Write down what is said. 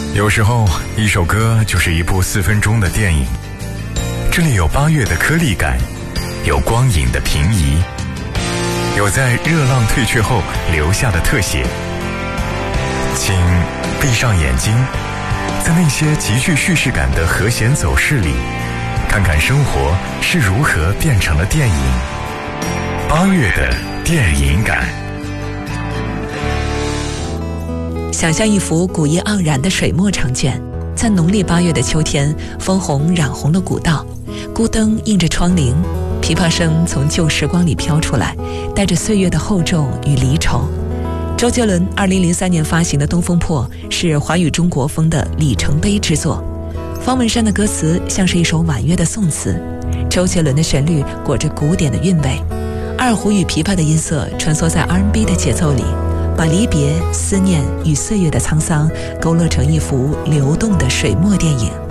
有时候一首歌就是一部4分钟的电影，这里有8月的颗粒感，有光影的平移，有在热浪退却后留下的特写。请闭上眼睛，在那些极具叙事感的和弦走势里，看看生活是如何变成了电影。8月的电影感。 想象一幅古意盎然的水墨长卷，在农历8月的秋天，枫红染红了古道，孤灯映着窗棂，琵琶声从旧时光里飘出来，带着岁月的厚重与离愁。周杰伦2003年发行的《东风破》是华语中国风的里程碑之作。方文山的歌词像是一首婉约的颂词，周杰伦的旋律裹着古典的韵味，二胡与琵琶的音色穿梭在 R&B 的节奏里，把离别、思念与岁月的沧桑勾勒成一幅流动的水墨电影。